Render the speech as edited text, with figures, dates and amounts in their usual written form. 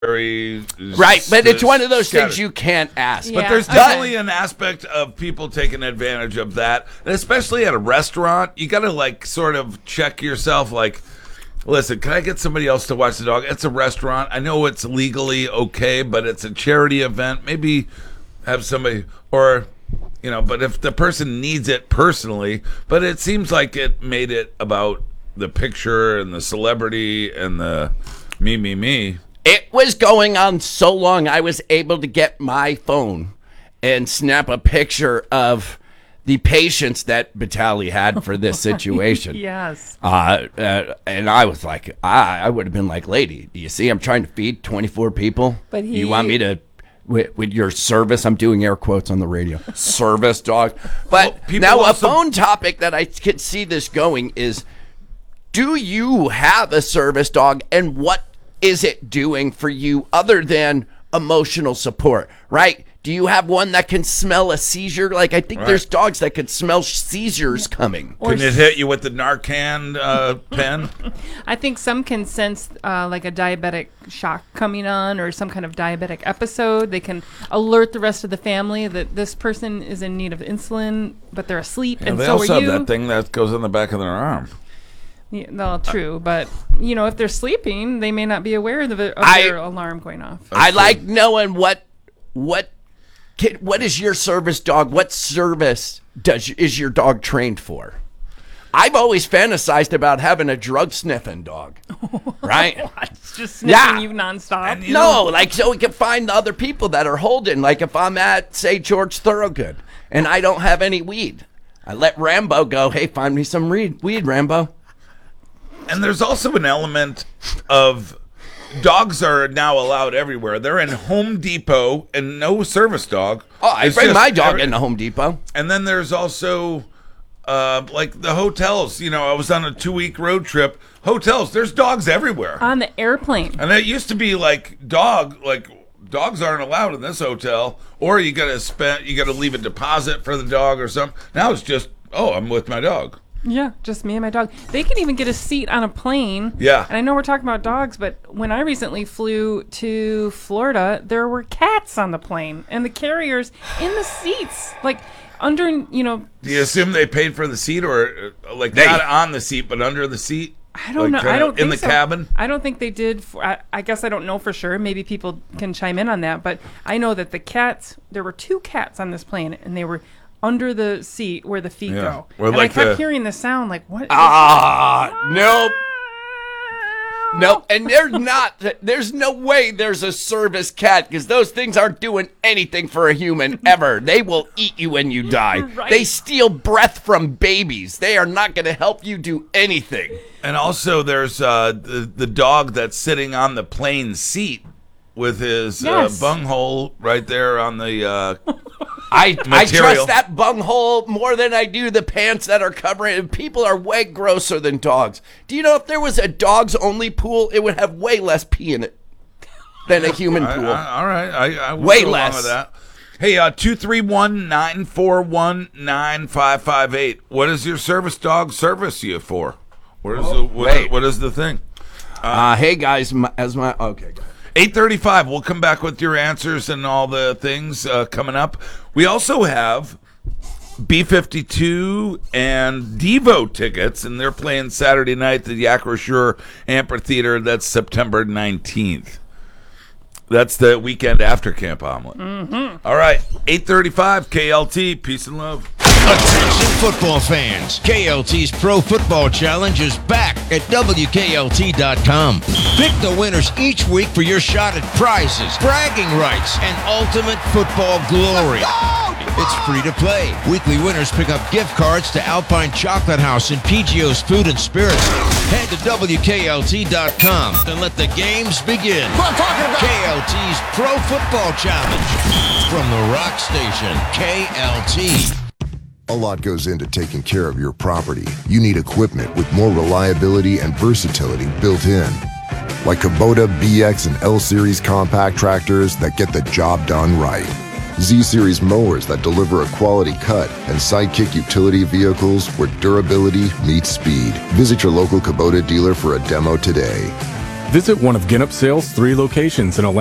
Right, but it's one of those things you can't ask. But there's definitely an aspect of people taking advantage of that, and especially at a restaurant. You got to like sort of check yourself, like, listen, can I get somebody else to watch the dog? It's a restaurant. I know it's legally okay, but it's a charity event. Maybe have somebody, or, you know, but if the person needs it personally, but it seems like it made it about the picture and the celebrity and the me. It was going on so long, I was able to get my phone and snap a picture of the patience that Vitaly had for this situation. Yes. And I was like, I would have been like, lady, do you see I'm trying to feed 24 people? But you want me to, with your service, I'm doing air quotes on the radio, service dog. But now a phone topic that I could see this going is, do you have a service dog, and what is it doing for you other than emotional support, right? Do you have one that can smell a seizure? Like, I think there's dogs that can smell seizures coming. Can it hit you with the Narcan pen? I think some can sense like a diabetic shock coming on or some kind of diabetic episode. They can alert the rest of the family that this person is in need of insulin, but they're asleep, and they so also are you. have that thing that goes in the back of their arm. Yeah, well, true, but you know, if they're sleeping, they may not be aware of their alarm going off. I like knowing what is your service dog? What service is your dog trained for? I've always fantasized about having a drug sniffing dog, right? It's just sniffing you nonstop. And like so we can find the other people that are holding. Like if I'm at, say, George Thorogood and I don't have any weed, I let Rambo go. Hey, find me some weed, Rambo. And there's also an element of dogs are now allowed everywhere. They're in Home Depot and no service dog. Oh, I bring my dog into Home Depot. And then there's also like the hotels. You know, I was on a 2-week road trip. Hotels, there's dogs everywhere. On the airplane. And it used to be like dogs aren't allowed in this hotel, or you got to leave a deposit for the dog or something. Now it's just, I'm with my dog. Yeah, just me and my dog. They can even get a seat on a plane. Yeah. And I know we're talking about dogs, but when I recently flew to Florida, there were cats on the plane and the carriers in the seats. Like, under, you know. Do you assume they paid for the seat, or not on the seat, but under the seat? I don't know. I don't think in the cabin? I don't think they did. I guess I don't know for sure. Maybe people can chime in on that. But I know that the cats, there were 2 cats on this plane, and they were under the seat where the feet go. And I kept hearing the sound like, what? Nope. And there's no way there's a service cat, because those things aren't doing anything for a human ever. They will eat you when you die. Right. They steal breath from babies. They are not going to help you do anything. And also there's the dog that's sitting on the plane seat with his bunghole right there on the I trust that bunghole more than I do the pants that are covering it. People are way grosser than dogs. Do you know if there was a dogs only pool, it would have way less pee in it than a human pool? All right. I will way go less. along with that. Hey, 231-941-9558. What does your service dog service you for? What is the thing? Hey guys, okay. 8:35. We'll come back with your answers and all the things coming up. We also have B-52 and Devo tickets, and they're playing Saturday night at the Acrisure Amphitheater. That's September 19th. That's the weekend after Camp Omelet. Mm-hmm. All right, 8:35, KLT. Peace and love. Attention football fans. KLT's Pro Football Challenge is back at WKLT.com. Pick the winners each week for your shot at prizes, bragging rights, and ultimate football glory. It's free to play. Weekly winners pick up gift cards to Alpine Chocolate House and PGO's Food and Spirits. Head to WKLT.com and let the games begin. KLT's Pro Football Challenge from the Rock Station, KLT. A lot goes into taking care of your property. You need equipment with more reliability and versatility built in. Like Kubota BX and L-Series compact tractors that get the job done right. Z-Series mowers that deliver a quality cut, and Sidekick utility vehicles where durability meets speed. Visit your local Kubota dealer for a demo today. Visit one of Ginnop Sales' 3 locations in Atlanta